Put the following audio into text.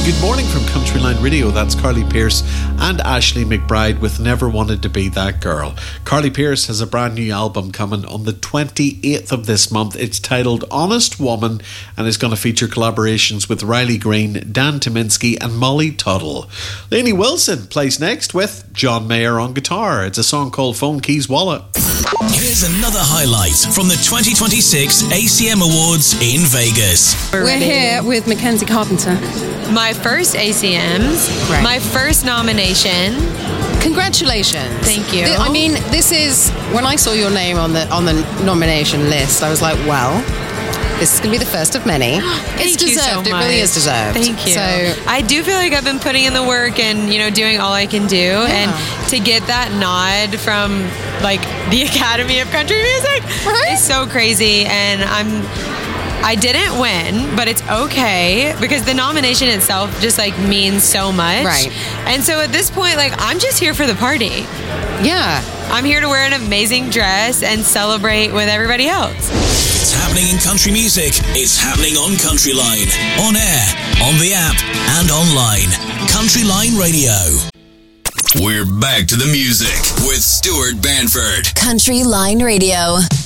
Good morning from Countryline Radio. That's Carly Pearce and Ashley McBride with Never Wanted to Be That Girl. Carly Pearce has a brand new album coming on the 28th of this month. It's titled Honest Woman and is going to feature collaborations with Riley Green, Dan Tyminski and Molly Tuttle. Lainey Wilson plays next with John Mayer on guitar. It's a song called Phone Keys Wallet. Here's another highlight from the 2026 ACM Awards in Vegas. We're here with Mackenzie Carpenter. My first ACMs, Right. my first nomination. Congratulations. Thank you. I mean, this is, when I saw your name on the nomination list, I was like, well, this is going to be the first of many. It's Thank you so deserved. It much. really is deserved. Thank you. So, I do feel like I've been putting in the work and, doing all I can do. And to get that nod from, the Academy of Country Music is so crazy. And I didn't win, but it's okay because the nomination itself just means so much. Right. And so at this point, I'm just here for the party. yeah. I'm here to wear an amazing dress and celebrate with everybody else. It's happening in country music. It's happening on Countryline. On air, on the app, and online. Countryline Radio. We're back to the music with Stuart Banford. Countryline Radio.